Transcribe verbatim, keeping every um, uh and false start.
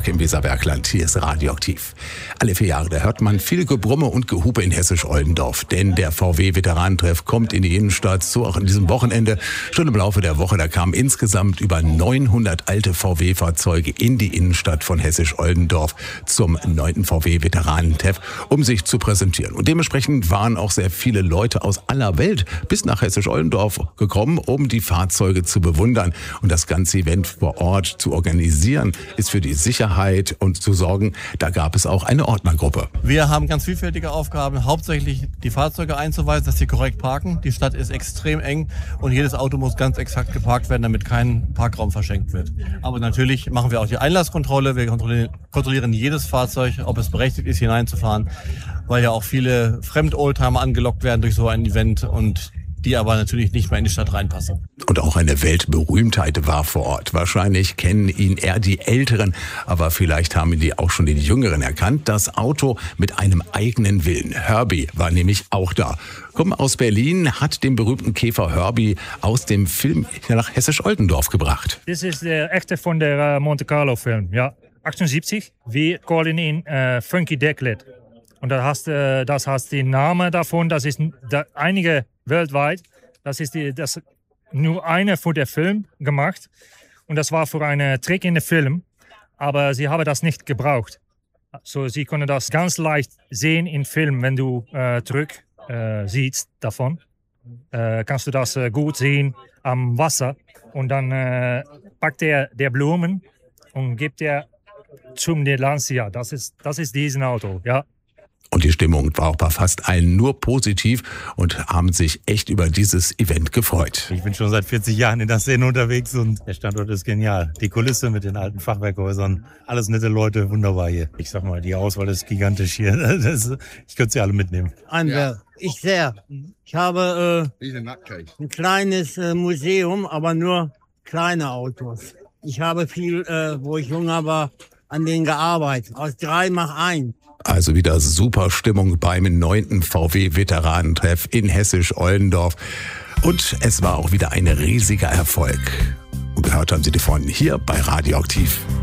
im Weserbergland. Hier ist Radioaktiv. Alle vier Jahre, da hört man viel Gebrumme und Gehupe in Hessisch-Oldendorf. Denn der V W-Veteranentreff kommt in die Innenstadt, so auch an diesem Wochenende. Schon im Laufe der Woche, da kamen insgesamt über neunhundert alte V W-Fahrzeuge in die Innenstadt von Hessisch-Oldendorf zum neunten V W-Veteranentreff, um sich zu präsentieren. Und dementsprechend waren auch sehr viele Leute aus aller Welt bis nach Hessisch-Oldendorf gekommen, um die Fahrzeuge zu bewundern. Und das ganze Event vor Ort zu organisieren, ist für die Sicherheit und zu sorgen, da gab es auch eine Ordnergruppe. Wir haben ganz vielfältige Aufgaben, hauptsächlich die Fahrzeuge einzuweisen, dass sie korrekt parken. Die Stadt ist extrem eng und jedes Auto muss ganz exakt geparkt werden, damit kein Parkraum verschenkt wird. Aber natürlich machen wir auch die Einlasskontrolle. Wir kontrollieren jedes Fahrzeug, ob es berechtigt ist, hineinzufahren, weil ja auch viele Fremd-Oldtimer angelockt werden durch so ein Event und die aber natürlich nicht mehr in die Stadt reinpassen. Und auch eine Weltberühmtheit war vor Ort. Wahrscheinlich kennen ihn eher die Älteren, aber vielleicht haben ihn die auch schon die Jüngeren erkannt. Das Auto mit einem eigenen Willen. Herbie war nämlich auch da. Kommt aus Berlin, hat den berühmten Käfer Herbie aus dem Film nach Hessisch-Oldendorf gebracht. Das ist der echte von der Monte Carlo Film, ja. achtundsiebzig. Wir callen ihn äh, Funky Decklet. Und das hast, äh, das hast den Namen davon, das ist da, einige weltweit, das ist die, das nur eine von der Film gemacht und das war für einen Trick in den Film, aber sie haben das nicht gebraucht. So, sie können das ganz leicht sehen im Film, wenn du äh, zurück äh, siehst davon, äh, kannst du das äh, gut sehen am Wasser und dann äh, packt er der Blumen und gibt er zum Lancia. Das ist, das ist diesen Auto, ja. Und die Stimmung war auch bei fast allen nur positiv und haben sich echt über dieses Event gefreut. Ich bin schon seit vierzig Jahren in der Szene unterwegs und der Standort ist genial. Die Kulisse mit den alten Fachwerkhäusern, alles nette Leute, wunderbar hier. Ich sag mal, die Auswahl ist gigantisch hier. Das, ich könnte sie alle mitnehmen. Ja. Ich sehr. Ich habe äh, ein kleines äh, Museum, aber nur kleine Autos. Ich habe viel, äh, wo ich jung war, an denen gearbeitet. Aus drei mach ein. Also wieder super Stimmung beim neunten V W-Veteranentreff in Hessisch-Oldendorf. Und es war auch wieder ein riesiger Erfolg. Und gehört haben Sie davon hier bei Radioaktiv.